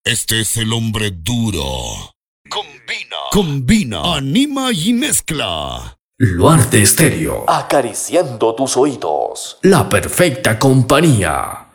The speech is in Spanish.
Este es el hombre duro. Combina, anima y mezcla. Luarte Estéreo. Acariciando tus oídos. La perfecta compañía.